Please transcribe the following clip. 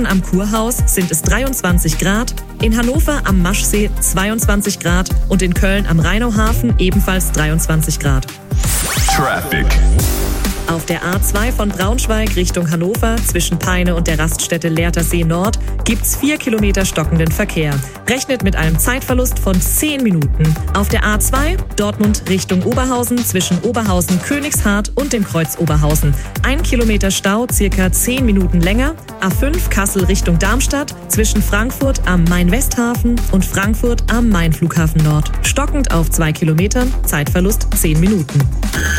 am Kurhaus sind es 23 Grad, in Hannover am Maschsee 22 Grad und in Köln am Rheinauhafen ebenfalls 23 Grad. Traffic. Auf der A2 von Braunschweig Richtung Hannover zwischen Peine und der Raststätte Lehrtersee Nord gibt's 4 Kilometer stockenden Verkehr. Rechnet mit einem Zeitverlust von 10 Minuten. Auf der A2 Dortmund Richtung Oberhausen zwischen Oberhausen, Königshardt und dem Kreuz Oberhausen. 1 Kilometer Stau, circa 10 Minuten länger. A5 Kassel Richtung Darmstadt zwischen Frankfurt am Main-Westhafen und Frankfurt am Main-Flughafen Nord. Stockend auf 2 Kilometern, Zeitverlust 10 Minuten.